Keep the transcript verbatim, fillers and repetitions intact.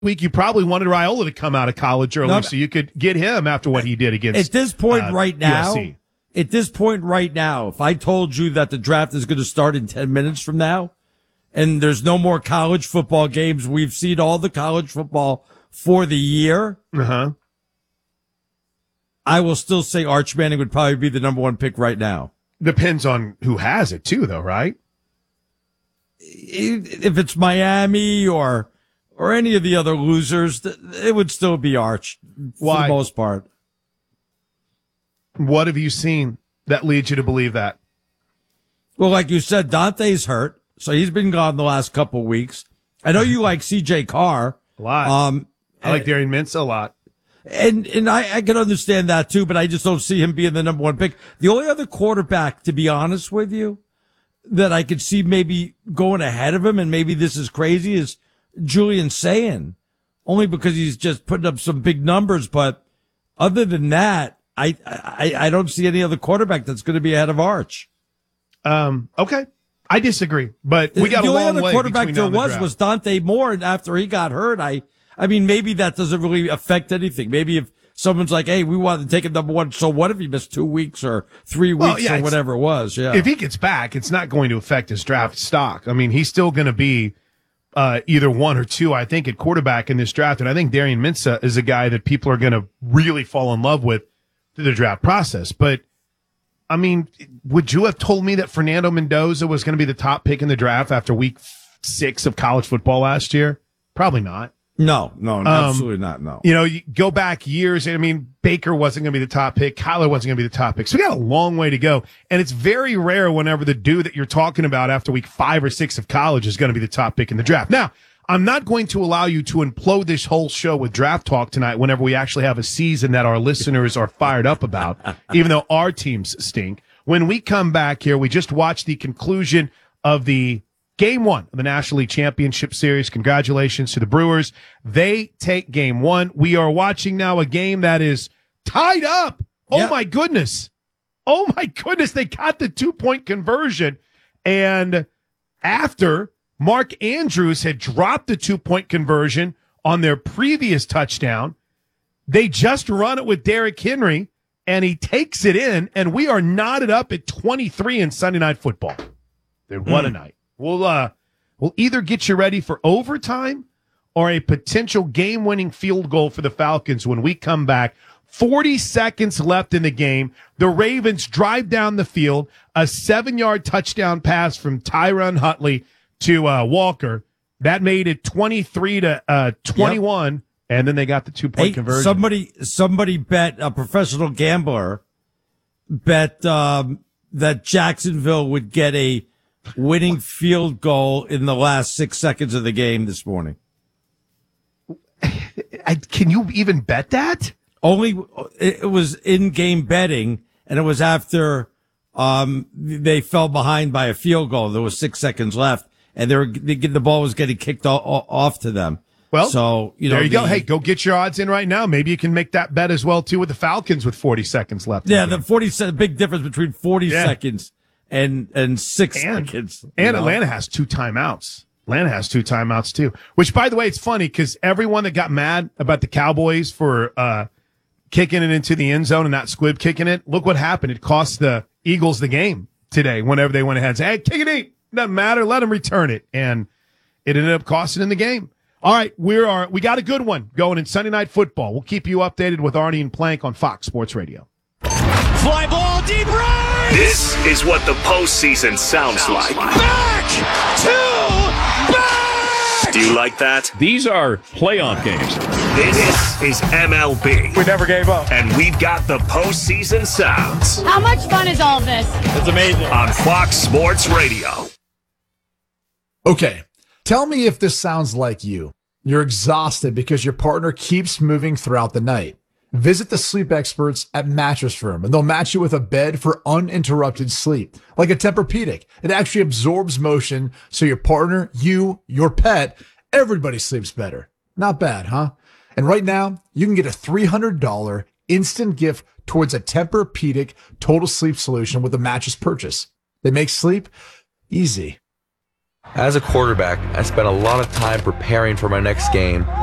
week, you probably wanted Raiola to come out of college early no, so you could get him after what he did against At this point uh, right now, U S C. At this point right now, if I told you that the draft is going to start in ten minutes from now and there's no more college football games, we've seen all the college football for the year, uh-huh. I will still say Arch Manning would probably be the number one pick right now. Depends on who has it too, though, right? If it's Miami or or any of the other losers, it would still be Arch for Why? the most part. What have you seen that leads you to believe that? Well, like you said, Dante's hurt, so he's been gone the last couple of weeks. I know you like C J Carr. A lot. Um, I like Darian Mintz a lot. And and I, I can understand that too, but I just don't see him being the number one pick. The only other quarterback, to be honest with you, that I could see maybe going ahead of him, and maybe this is crazy, is Julian Sayin. Only because he's just putting up some big numbers, but other than that, I I, I don't see any other quarterback that's going to be ahead of Arch. Um. Okay. I disagree, but we got the a long only way other quarterback between there now and the was draft. was Dante Moore, and after he got hurt, I I mean maybe that doesn't really affect anything. Maybe if someone's like, "Hey, we want to take him number one," so what if he missed two weeks or three weeks well, yeah, or whatever it was? Yeah, if he gets back, it's not going to affect his draft stock. I mean, he's still going to be uh, either one or two, I think, at quarterback in this draft, and I think Darian Mintz is a guy that people are going to really fall in love with through the draft process, but. I mean, would you have told me that Fernando Mendoza was going to be the top pick in the draft after week six of college football last year? Probably not. No, no, um, absolutely not. No. You know, you go back years. I mean, Baker wasn't going to be the top pick. Kyler wasn't going to be the top pick. So we got a long way to go. And it's very rare whenever the dude that you're talking about after week five or six of college is going to be the top pick in the draft. Now, I'm not going to allow you to implode this whole show with draft talk tonight whenever we actually have a season that our listeners are fired up about, even though our teams stink. When we come back here, we just watched the conclusion of the game one of the National League Championship Series. Congratulations to the Brewers. They take game one. We are watching now a game that is tied up. Oh, yep. my goodness. Oh, my goodness. They got the two-point conversion. And after Mark Andrews had dropped the two-point conversion on their previous touchdown, they just run it with Derrick Henry, and he takes it in, and we are knotted up at twenty-three in Sunday Night Football. Dude, what mm. a night. We'll, uh, we'll either get you ready for overtime or a potential game-winning field goal for the Falcons when we come back. forty seconds left in the game. The Ravens drive down the field, a seven-yard touchdown pass from Tyron Huntley to uh, Walker. That made it twenty-three to twenty-one, yep. And then they got the two-point hey, conversion. Somebody, somebody bet, a professional gambler bet um, that Jacksonville would get a winning field goal in the last six seconds of the game this morning. I, can you even bet that? Only it was in-game betting, and it was after um, they fell behind by a field goal. There was six seconds left. And they were, they, the ball was getting kicked off, off to them. Well, so, you know, there you the, go. Hey, go get your odds in right now. Maybe you can make that bet as well, too, with the Falcons with forty seconds left. Yeah, the forty, the big difference between forty yeah. seconds and, and six and, seconds. And know? Atlanta has two timeouts. Atlanta has two timeouts, too. Which, by the way, it's funny because everyone that got mad about the Cowboys for uh kicking it into the end zone and not squib kicking it, look what happened. It cost the Eagles the game today whenever they went ahead and said, hey, kick it eight. Doesn't matter. Let them return it. And it ended up costing in the game. All right. We are, we got a good one going in Sunday Night Football. We'll keep you updated with Arnie and Plank on Fox Sports Radio. Fly ball deep right. This is what the postseason sounds, sounds like. Back to back. Do you like that? These are playoff games. This is M L B. We never gave up. And we've got the postseason sounds. How much fun is all this? It's amazing. On Fox Sports Radio. Okay, tell me if this sounds like you. You're exhausted because your partner keeps moving throughout the night. Visit the sleep experts at Mattress Firm, and they'll match you with a bed for uninterrupted sleep. Like a Tempur-Pedic. It actually absorbs motion so your partner, you, your pet, everybody sleeps better. Not bad, huh? And right now, you can get a three hundred dollars instant gift towards a Tempur-Pedic total sleep solution with a mattress purchase. They make sleep easy. As a quarterback, I spent a lot of time preparing for my next game